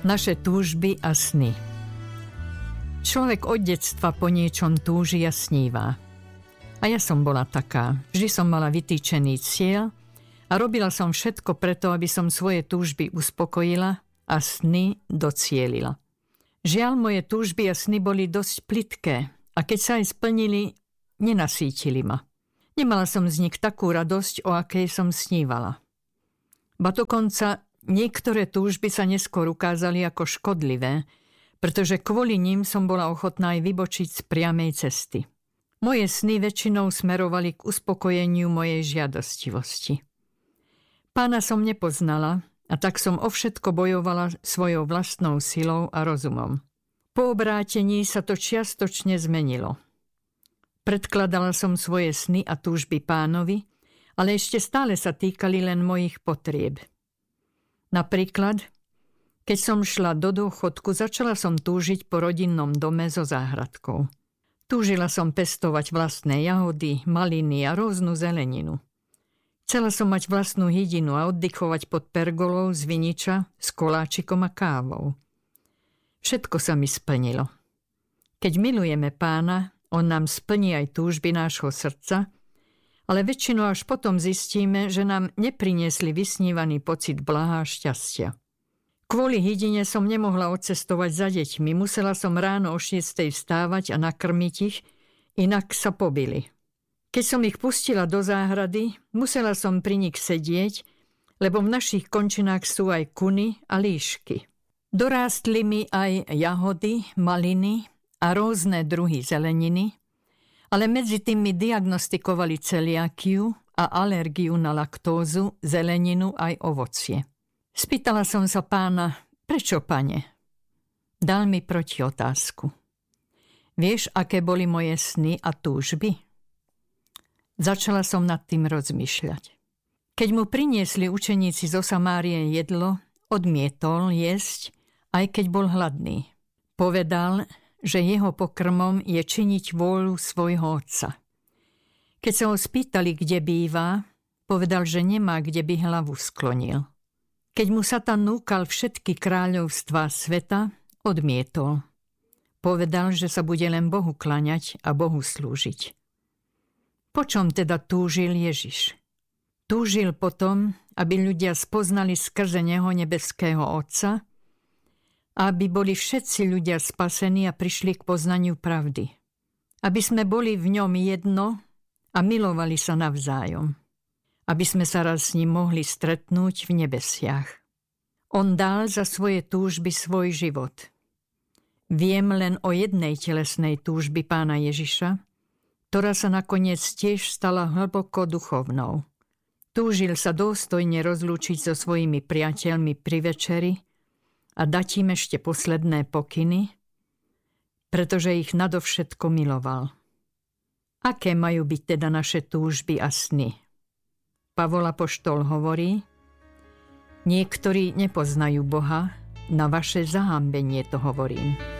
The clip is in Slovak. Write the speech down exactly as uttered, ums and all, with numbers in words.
Naše túžby a sny. Človek od detstva po niečom túži a sníva. A ja som bola taká. Vždy som mala vytýčený cieľ a robila som všetko preto, aby som svoje túžby uspokojila a sny docielila. Žiaľ, moje túžby a sny boli dosť plitké a keď sa aj splnili, nenasítili ma. Nemala som z nich takú radosť, o akej som snívala. Ba dokonca niektoré túžby sa neskôr ukázali ako škodlivé, pretože kvôli ním som bola ochotná aj vybočiť z priamej cesty. Moje sny väčšinou smerovali k uspokojeniu mojej žiadostivosti. Pána som nepoznala a tak som o všetko bojovala svojou vlastnou silou a rozumom. Po obrátení sa to čiastočne zmenilo. Predkladala som svoje sny a túžby Pánovi, ale ešte stále sa týkali len mojich potrieb. Napríklad, keď som šla do dôchodku, začala som túžiť po rodinnom dome so záhradkou. Túžila som pestovať vlastné jahody, maliny a rôznu zeleninu. Chcela som mať vlastnú hydinu a oddychovať pod pergolou z viniča s koláčikom a kávou. Všetko sa mi splnilo. Keď milujeme Pána, on nám splní aj túžby nášho srdca, ale väčšinou až potom zistíme, že nám nepriniesli vysnívaný pocit blaha a šťastia. Kvôli hydine som nemohla odcestovať za deťmi, musela som ráno o šiestej vstávať a nakrmiť ich, inak sa pobili. Keď som ich pustila do záhrady, musela som pri nich sedieť, lebo v našich končinách sú aj kuny a líšky. Dorástli mi aj jahody, maliny a rôzne druhy zeleniny, ale medzi tým mi diagnostikovali celiakiu a alergiu na laktózu, zeleninu aj ovocie. Spýtala som sa Pána, prečo, Pane? Dal mi proti otázku. Vieš, aké boli moje sny a túžby? Začala som nad tým rozmýšľať. Keď mu priniesli učeníci zo Samárie jedlo, odmietol jesť, aj keď bol hladný. Povedal, že jeho pokrmom je činiť vôľu svojho otca. Keď sa ho spýtali, kde býva, povedal, že nemá, kde by hlavu sklonil. Keď mu Satan núkal všetky kráľovstvá sveta, odmietol. Povedal, že sa bude len Bohu klaňať a Bohu slúžiť. Po čom teda túžil Ježiš? Túžil potom, aby ľudia spoznali skrze neho nebeského Otca, aby boli všetci ľudia spasení a prišli k poznaniu pravdy. Aby sme boli v ňom jedno a milovali sa navzájom. Aby sme sa raz s ním mohli stretnúť v nebesiach. On dal za svoje túžby svoj život. Viem len o jednej telesnej túžby Pána Ježiša, ktorá sa nakoniec tiež stala hlboko duchovnou. Túžil sa dôstojne rozlúčiť so svojimi priateľmi pri večeri a dať im ešte posledné pokyny, pretože ich nadovšetko miloval. Aké majú byť teda naše túžby a sny? Pavol apoštol hovorí, niektorí nepoznajú Boha, na vaše zahambenie to hovorím.